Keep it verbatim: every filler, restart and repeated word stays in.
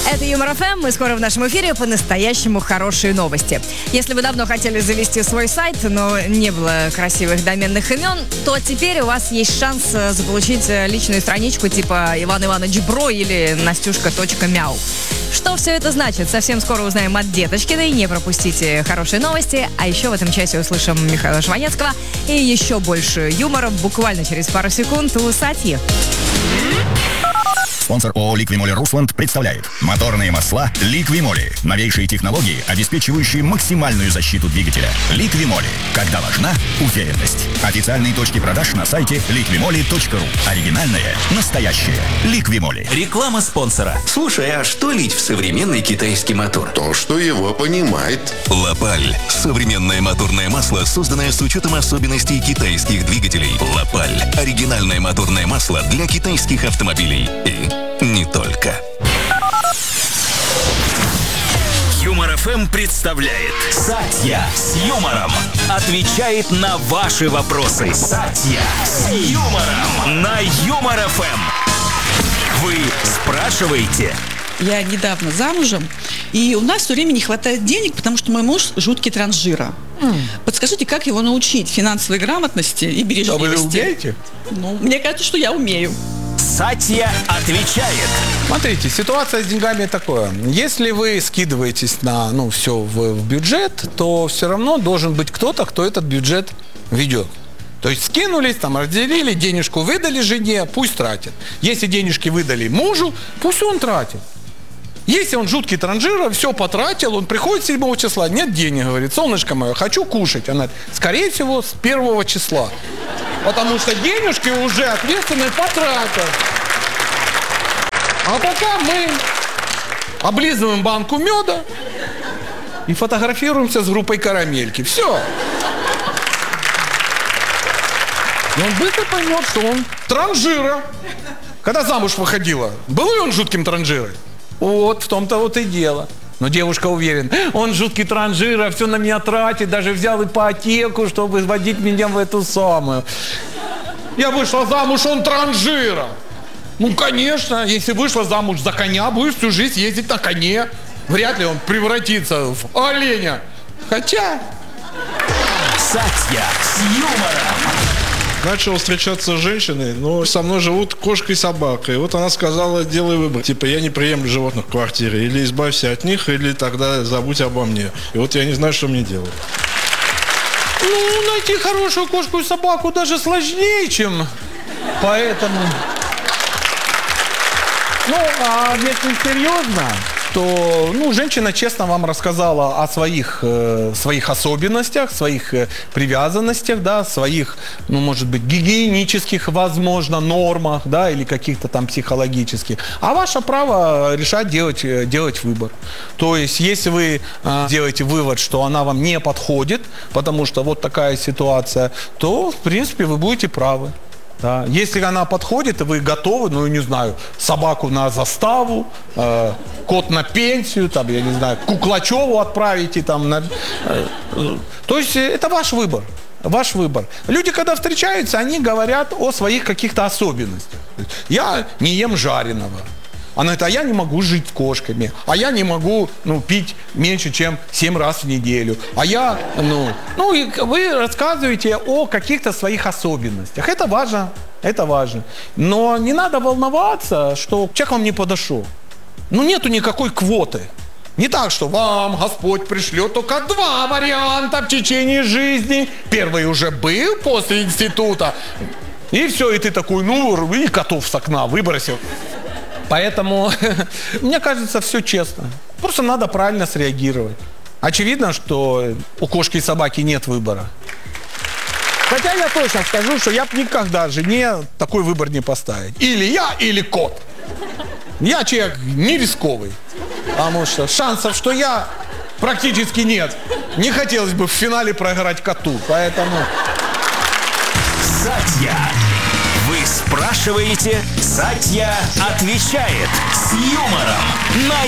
Это Юмор эф эм. Мы скоро в нашем эфире по-настоящему хорошие новости. Если вы давно хотели завести свой сайт, но не было красивых доменных имен, то теперь у вас есть шанс заполучить личную страничку типа Иван Иванович Бро или Настюшка.мяу. Что все это значит? Совсем скоро узнаем от Деточкиной. Не пропустите хорошие новости. А еще в этом часе услышим Михаила Жванецкого и еще больше юмора буквально через пару секунд у Сатьи. Спонсор ООО «Ликвимоли Русланд» представляет моторные масла «Ликвимоли». Новейшие технологии, обеспечивающие максимальную защиту двигателя. «Ликвимоли». Когда важна уверенность. Официальные точки продаж на сайте ликвимоли точка ру. Оригинальное, настоящее. «Ликвимоли». Реклама спонсора. Слушай, а что лить в современный китайский мотор? То, что его понимает. Лапаль. Современное моторное масло, созданное с учетом особенностей китайских двигателей. Лапаль. Оригинальное моторное масло для китайских автомобилей. И не только. Юмор эф эм представляет Сатья с юмором. Отвечает на ваши вопросы. Сатья с юмором на Юмор эф эм. Вы спрашиваете? Я недавно замужем, и у нас все время не хватает денег, потому что мой муж жуткий транжира. Mm. Подскажите, как его научить финансовой грамотности и бережливости? А вы умеете? Ну, мне кажется, что я умею. Сатья отвечает. Смотрите, ситуация с деньгами такое. Если вы скидываетесь на, ну, все в, в бюджет, то все равно должен быть кто-то, кто этот бюджет ведет. То есть скинулись, там разделили, денежку выдали жене, пусть тратит. Если денежки выдали мужу, пусть он тратит. Если он жуткий транжира, все потратил, он приходит седьмого числа, нет денег, говорит, солнышко мое, хочу кушать. Она говорит, скорее всего, с первого числа. Потому что денежки уже ответственный потратил. А пока мы облизываем банку меда и фотографируемся с группой карамельки. Все. И он быстро поймет, что он транжира. Когда замуж выходила, был ли он жутким транжирой? Вот, в том-то вот и дело. Но девушка уверена, он жуткий транжира, все на меня тратит, даже взял ипотеку, чтобы вводить меня в эту самую. Я вышла замуж, он транжира. Ну, конечно, если вышла замуж за коня, будешь всю жизнь ездить на коне. Вряд ли он превратится в оленя. Хотя... Сатья с юмором. Начал встречаться с женщиной, но со мной живут кошка и собака. И вот она сказала, делай выбор. Типа, я не приемлю животных в квартире. Или избавься от них, или тогда забудь обо мне. И вот я не знаю, что мне делать. Ну, найти хорошую кошку и собаку даже сложнее, чем... Поэтому... Ну, а если серьезно, то, ну, женщина честно вам рассказала о своих, э, своих особенностях, своих э, привязанностях, да, своих, ну, может быть, гигиенических, возможно, нормах, да, или каких-то там психологических. А ваше право решать, делать, делать выбор. То есть, если вы э, делаете вывод, что она вам не подходит, потому что вот такая ситуация, то, в принципе, вы будете правы. Да. Если она подходит, и вы готовы, ну, не знаю, собаку на заставу, э, кот на пенсию, там, я не знаю, Куклачеву отправите, там, на, э, э, то есть это ваш выбор, ваш выбор. Люди, когда встречаются, они говорят о своих каких-то особенностях. Я не ем жареного. Она говорит, а я не могу жить с кошками, а я не могу, ну, пить меньше, чем семь раз в неделю, а я, ну, ну, и вы рассказываете о каких-то своих особенностях. Это важно, это важно. Но не надо волноваться, что человек вам не подошел. Ну, нету никакой квоты. Не так, что вам Господь пришлет только два варианта в течение жизни. Первый уже был после института. И все, и ты такой, ну, и котов с окна выбросил. Поэтому, мне кажется, все честно. Просто надо правильно среагировать. Очевидно, что у кошки и собаки нет выбора. Хотя я точно скажу, что я бы никогда жене такой выбор не поставил. Или я, или кот. Я человек не рисковый. Потому что шансов, что я, практически нет. Не хотелось бы в финале проиграть коту. Поэтому... Сатья. Вы спрашиваете, Сатья отвечает с юмором на